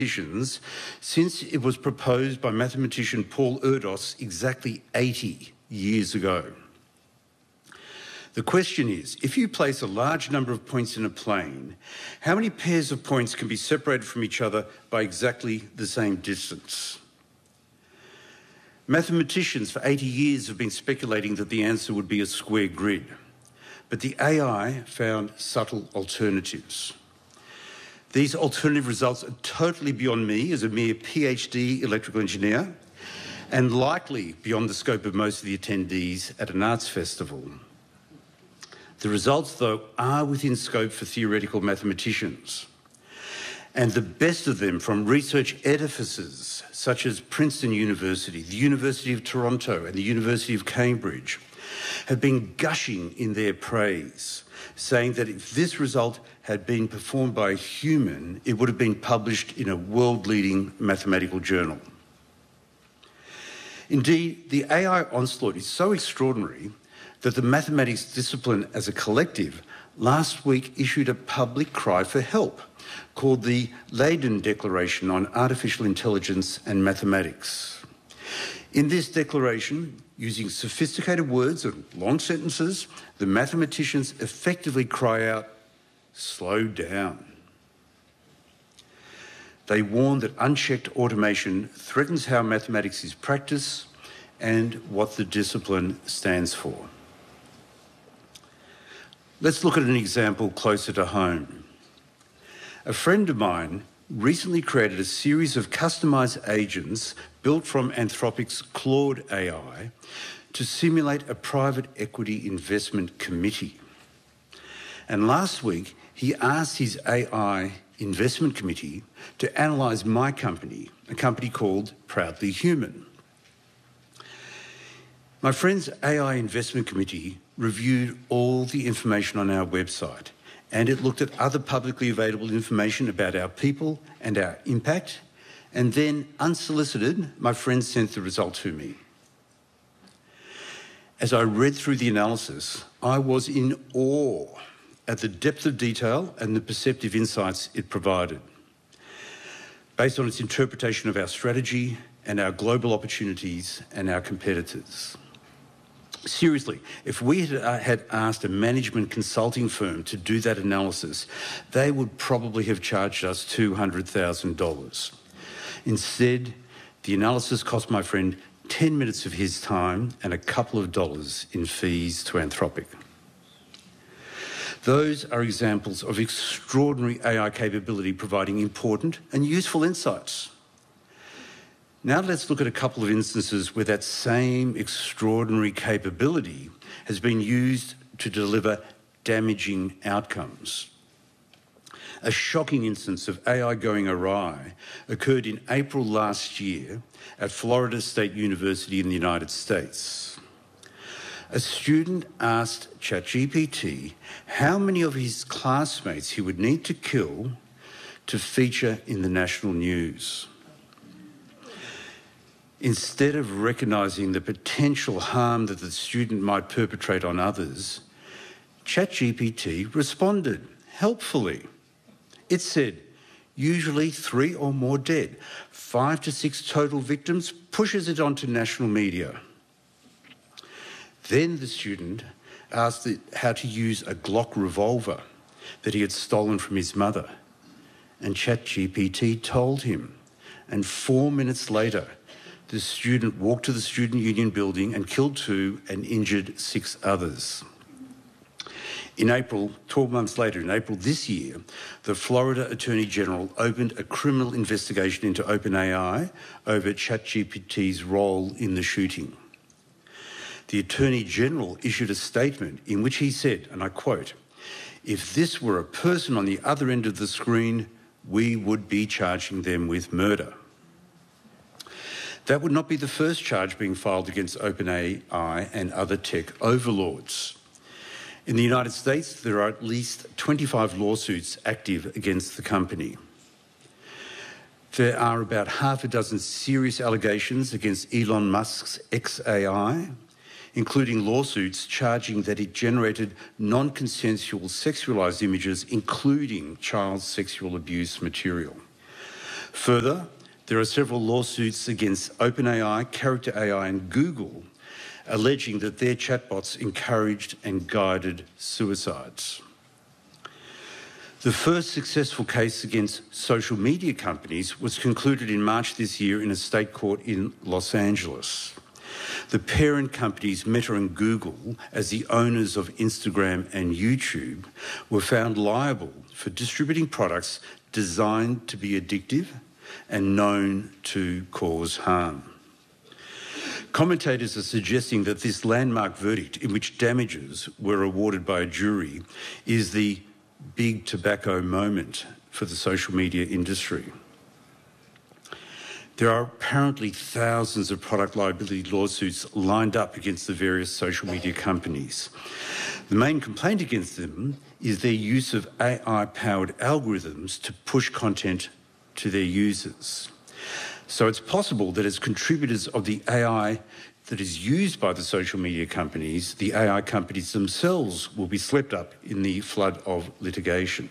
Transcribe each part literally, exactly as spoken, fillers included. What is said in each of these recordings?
since it was proposed by mathematician Paul Erdos exactly eighty years ago. The question is, if you place a large number of points in a plane, how many pairs of points can be separated from each other by exactly the same distance? Mathematicians for eighty years have been speculating that the answer would be a square grid, but the A I found subtle alternatives. These alternative results are totally beyond me as a mere PhD electrical engineer and likely beyond the scope of most of the attendees at an arts festival. The results, though, are within scope for theoretical mathematicians, and the best of them from research edifices such as Princeton University, the University of Toronto and the University of Cambridge have been gushing in their praise, saying that if this result had been performed by a human, it would have been published in a world-leading mathematical journal. Indeed, the A I onslaught is so extraordinary that the mathematics discipline as a collective last week issued a public cry for help called the Leiden Declaration on Artificial Intelligence and Mathematics. In this declaration, using sophisticated words and long sentences, the mathematicians effectively cry out, "Slow down." They warn that unchecked automation threatens how mathematics is practiced and what the discipline stands for. Let's look at an example closer to home. A friend of mine recently created a series of customised agents built from Anthropic's Claude A I to simulate a private equity investment committee. And last week, he asked his A I investment committee to analyse my company, a company called Proudly Human. My friend's A I investment committee reviewed all the information on our website, and it looked at other publicly available information about our people and our impact, and then, unsolicited, my friend sent the result to me. As I read through the analysis, I was in awe at the depth of detail and the perceptive insights it provided, based on its interpretation of our strategy and our global opportunities and our competitors. Seriously, if we had asked a management consulting firm to do that analysis, they would probably have charged us two hundred thousand dollars. Instead, the analysis cost my friend ten minutes of his time and a couple of dollars in fees to Anthropic. Those are examples of extraordinary A I capability providing important and useful insights. Now let's look at a couple of instances where that same extraordinary capability has been used to deliver damaging outcomes. A shocking instance of A I going awry occurred in April last year at Florida State University in the United States. A student asked ChatGPT how many of his classmates he would need to kill to feature in the national news. Instead of recognising the potential harm that the student might perpetrate on others, ChatGPT responded helpfully. It said, usually three or more dead, five to six total victims, pushes it onto national media. Then the student asked it how to use a Glock revolver that he had stolen from his mother, and ChatGPT told him. And four minutes later, the student walked to the Student Union building and killed two and injured six others. In April, twelve months later, in April this year, the Florida Attorney General opened a criminal investigation into OpenAI over ChatGPT's role in the shooting. The Attorney General issued a statement in which he said, and I quote, "If this were a person on the other end of the screen, we would be charging them with murder." That would not be the first charge being filed against OpenAI and other tech overlords. In the United States, there are at least twenty-five lawsuits active against the company. There are about half a dozen serious allegations against Elon Musk's xAI, including lawsuits charging that it generated non-consensual sexualised images, including child sexual abuse material. Further, there are several lawsuits against OpenAI, Character A I and Google, alleging that their chatbots encouraged and guided suicides. The first successful case against social media companies was concluded in March this year in a state court in Los Angeles. The parent companies Meta and Google, as the owners of Instagram and YouTube, were found liable for distributing products designed to be addictive and known to cause harm. Commentators are suggesting that this landmark verdict, in which damages were awarded by a jury, is the big tobacco moment for the social media industry. There are apparently thousands of product liability lawsuits lined up against the various social media companies. The main complaint against them is their use of A I-powered algorithms to push content to their users. So it's possible that as contributors of the A I that is used by the social media companies, the A I companies themselves will be swept up in the flood of litigation.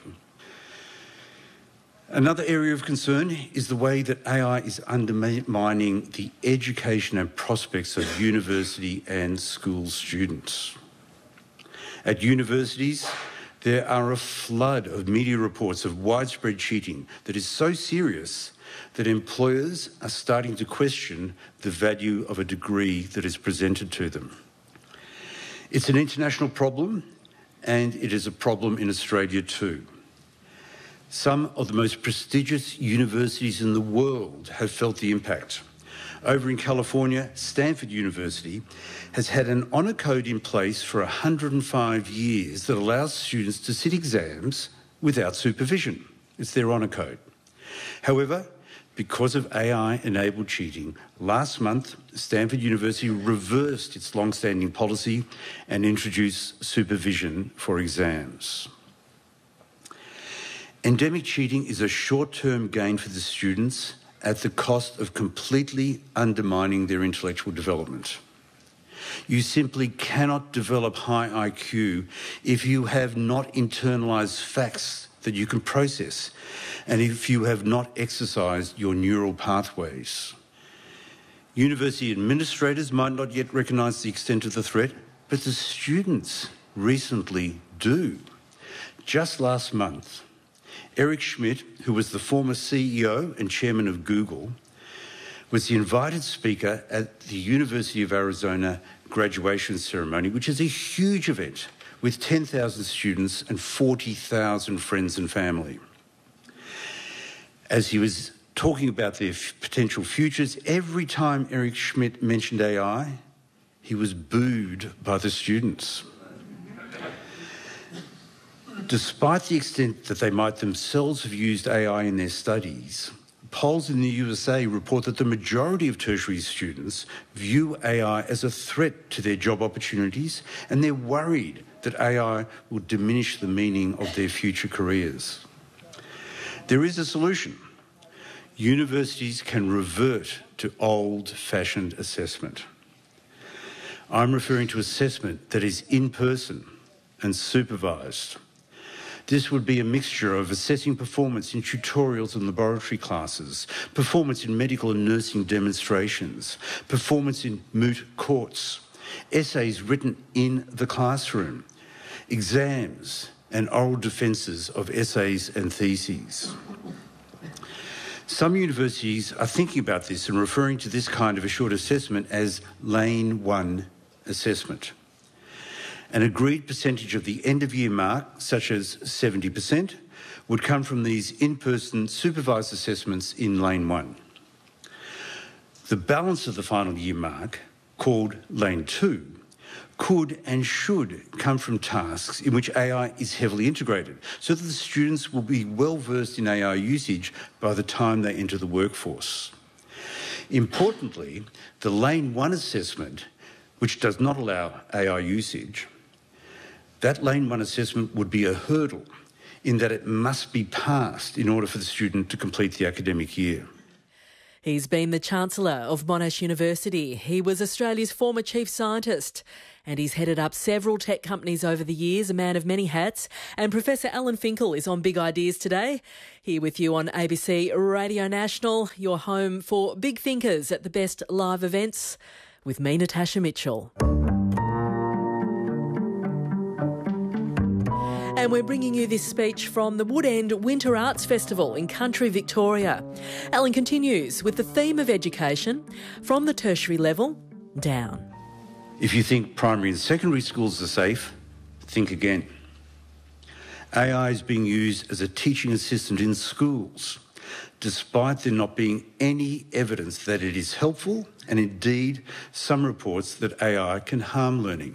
Another area of concern is the way that A I is undermining the education and prospects of university and school students. At universities, there are a flood of media reports of widespread cheating that is so serious that employers are starting to question the value of a degree that is presented to them. It's an international problem, and it is a problem in Australia too. Some of the most prestigious universities in the world have felt the impact. Over in California, Stanford University has had an honour code in place for one hundred five years that allows students to sit exams without supervision. It's their honour code. However, because of A I-enabled cheating, last month, Stanford University reversed its long-standing policy and introduced supervision for exams. Endemic cheating is a short-term gain for the students at the cost of completely undermining their intellectual development. You simply cannot develop high I Q if you have not internalised facts that you can process, and if you have not exercised your neural pathways. University administrators might not yet recognise the extent of the threat, but the students recently do. Just last month, Eric Schmidt, who was the former C E O and chairman of Google, was the invited speaker at the University of Arizona graduation ceremony, which is a huge event with ten thousand students and forty thousand friends and family. As he was talking about their potential futures, every time Eric Schmidt mentioned A I, he was booed by the students. Despite the extent that they might themselves have used A I in their studies, polls in the U S A report that the majority of tertiary students view A I as a threat to their job opportunities, and they're worried that A I will diminish the meaning of their future careers. There is a solution. Universities can revert to old-fashioned assessment. I'm referring to assessment that is in person and supervised. This would be a mixture of assessing performance in tutorials and laboratory classes, performance in medical and nursing demonstrations, performance in moot courts, essays written in the classroom, exams and oral defences of essays and theses. Some universities are thinking about this and referring to this kind of assured assessment as Lane one assessment. An agreed percentage of the end-of-year mark, such as seventy percent, would come from these in-person supervised assessments in Lane one. The balance of the final year mark, called Lane two, could and should come from tasks in which A I is heavily integrated, so that the students will be well versed in A I usage by the time they enter the workforce. Importantly, the Lane one assessment, which does not allow A I usage, that Lane one assessment would be a hurdle in that it must be passed in order for the student to complete the academic year. He's been the Chancellor of Monash University. He was Australia's former Chief Scientist and he's headed up several tech companies over the years, a man of many hats. And Professor Alan Finkel is on Big Ideas today. Here with you on A B C Radio National, your home for big thinkers at the best live events, with me, Natasha Mitchell. And we're bringing you this speech from the Woodend Winter Arts Festival in country Victoria. Alan continues with the theme of education from the tertiary level down. If you think primary and secondary schools are safe, think again. A I is being used as a teaching assistant in schools, despite there not being any evidence that it is helpful, and indeed some reports that A I can harm learning.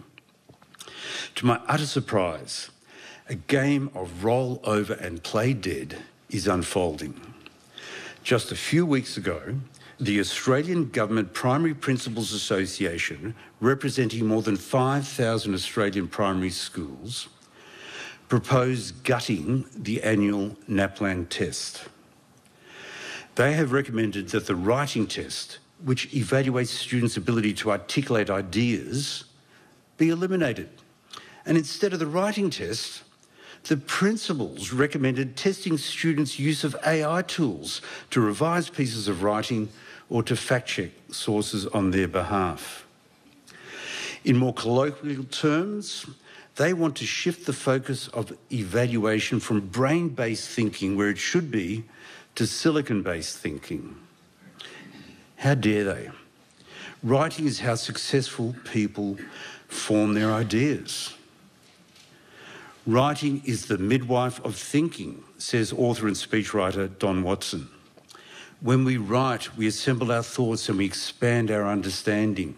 To my utter surprise, a game of roll over and play dead is unfolding. Just a few weeks ago, the Australian Government Primary Principals Association, representing more than five thousand Australian primary schools, proposed gutting the annual NAPLAN test. They have recommended that the writing test, which evaluates students' ability to articulate ideas, be eliminated. And instead of the writing test, the principals recommended testing students' use of A I tools to revise pieces of writing or to fact-check sources on their behalf. In more colloquial terms, they want to shift the focus of evaluation from brain-based thinking, where it should be, to silicon-based thinking. How dare they? Writing is how successful people form their ideas. Writing is the midwife of thinking, says author and speechwriter Don Watson. When we write, we assemble our thoughts and we expand our understanding.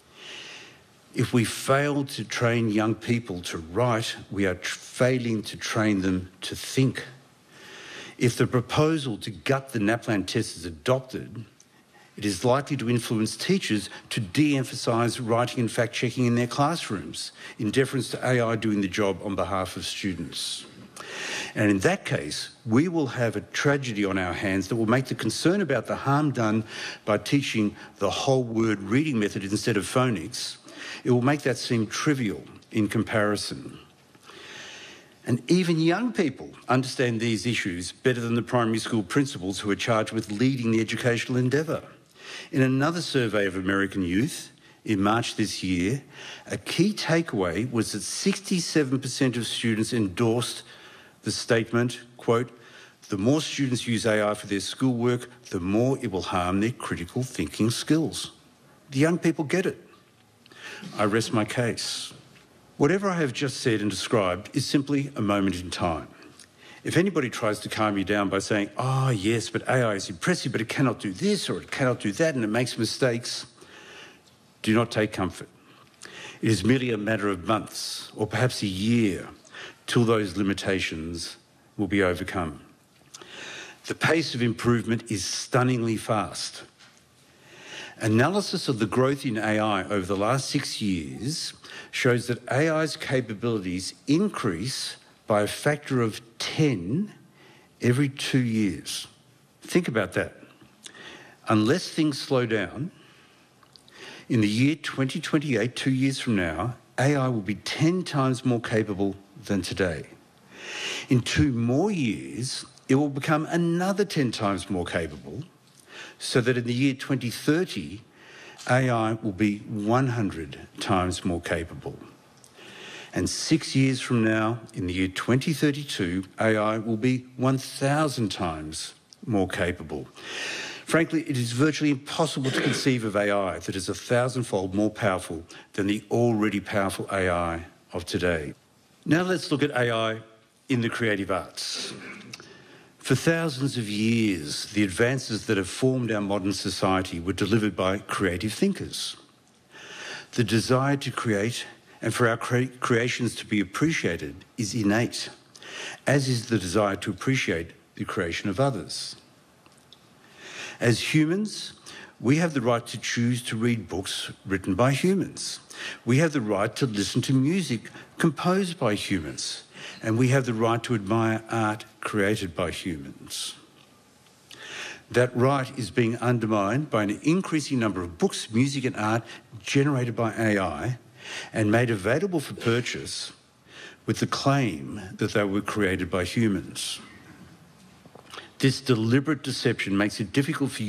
If we fail to train young people to write, we are tr- failing to train them to think. If the proposal to gut the NAPLAN test is adopted, it is likely to influence teachers to de-emphasise writing and fact-checking in their classrooms, in deference to A I doing the job on behalf of students. And in that case, we will have a tragedy on our hands that will make the concern about the harm done by teaching the whole word reading method instead of phonics, it will make that seem trivial in comparison. And even young people understand these issues better than the primary school principals who are charged with leading the educational endeavour. In another survey of American youth in March this year, a key takeaway was that sixty-seven percent of students endorsed the statement, quote, "The more students use A I for their schoolwork, the more it will harm their critical thinking skills." The young people get it. I rest my case. Whatever I have just said and described is simply a moment in time. If anybody tries to calm you down by saying, oh, yes, but A I is impressive, but it cannot do this or it cannot do that and it makes mistakes, do not take comfort. It is merely a matter of months or perhaps a year till those limitations will be overcome. The pace of improvement is stunningly fast. Analysis of the growth in A I over the last six years shows that A I's capabilities increase by a factor of ten every two years. Think about that. Unless things slow down, in the year twenty twenty-eight, two years from now, A I will be ten times more capable than today. In two more years, it will become another ten times more capable, so that in the year twenty thirty, A I will be one hundred times more capable. And six years from now, in the year twenty thirty-two, A I will be one thousand times more capable. Frankly, it is virtually impossible to conceive of A I that is a thousandfold more powerful than the already powerful A I of today. Now let's look at A I in the creative arts. For thousands of years, the advances that have formed our modern society were delivered by creative thinkers. The desire to create and for our cre- creations to be appreciated is innate, as is the desire to appreciate the creation of others. As humans, we have the right to choose to read books written by humans. We have the right to listen to music composed by humans. And we have the right to admire art created by humans. That right is being undermined by an increasing number of books, music and art generated by A I and made available for purchase with the claim that they were created by humans. This deliberate deception makes it difficult for